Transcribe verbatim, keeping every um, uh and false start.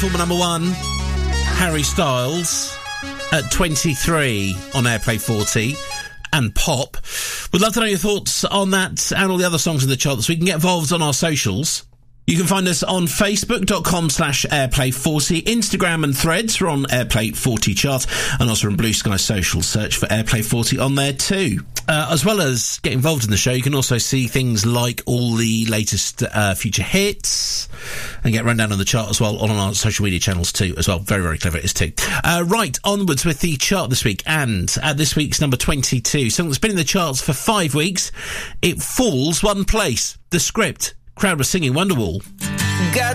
former number one, Harry Styles, at twenty-three on Airplay forty, and Pop. We'd love to know your thoughts on that and all the other songs in the chart, so we can get involved on our socials. You can find us on facebook.com slash airplay40, Instagram and Threads. We're on Airplay forty chart, and also on Blue Sky Social. Search for Airplay forty on there too. Uh, as well as get involved in the show, you can also see things like all the latest uh, future hits and get run down on the chart as well on our social media channels too as well. Very, very clever it is too. Uh, right, onwards with the chart this week, and at this week's number twenty-two, something that's been in the charts for five weeks. It falls one place. The Script. Crowd was singing Wonderwall. Got